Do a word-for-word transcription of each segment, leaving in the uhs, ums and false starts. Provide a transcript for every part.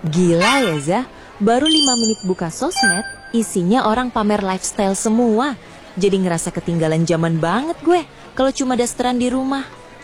Gila ya, Zah. Baru lima menit buka sosmed, isinya orang pamer lifestyle semua. Jadi ngerasa ketinggalan zaman banget gue kalau cuma dasteran di rumah.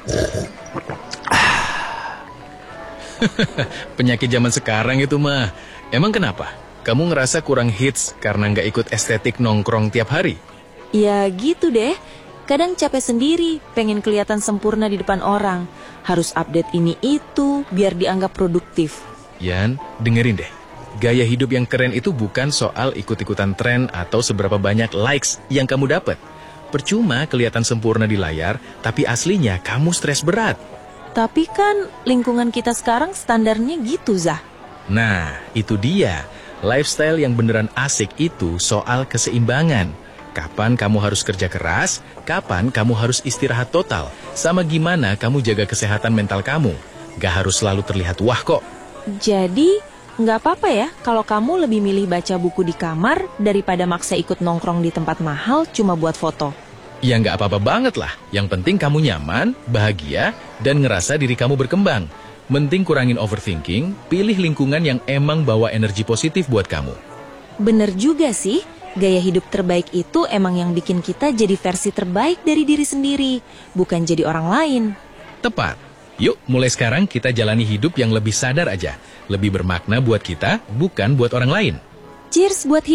Penyakit zaman sekarang itu mah. Emang kenapa? Kamu ngerasa kurang hits karena nggak ikut estetik nongkrong tiap hari? Ya gitu deh. Kadang capek sendiri, pengen kelihatan sempurna di depan orang. Harus update ini itu biar dianggap produktif. Yan, dengerin deh. Gaya hidup yang keren itu bukan soal ikut-ikutan tren atau seberapa banyak likes yang kamu dapat. Percuma kelihatan sempurna di layar, tapi aslinya kamu stres berat. Tapi kan lingkungan kita sekarang standarnya gitu, Zah. Nah, itu dia. Lifestyle yang beneran asik itu soal keseimbangan. Kapan kamu harus kerja keras, kapan kamu harus istirahat total, sama gimana kamu jaga kesehatan mental kamu. Gak harus selalu terlihat wah kok. Jadi, nggak apa-apa ya kalau kamu lebih milih baca buku di kamar daripada maksa ikut nongkrong di tempat mahal cuma buat foto. Ya nggak apa-apa banget lah. Yang penting kamu nyaman, bahagia, dan ngerasa diri kamu berkembang. Mending kurangin overthinking, pilih lingkungan yang emang bawa energi positif buat kamu. Bener juga sih. Gaya hidup terbaik itu emang yang bikin kita jadi versi terbaik dari diri sendiri, bukan jadi orang lain. Tepat. Yuk, mulai sekarang kita jalani hidup yang lebih sadar aja. Lebih bermakna buat kita, bukan buat orang lain. Cheers buat hidup.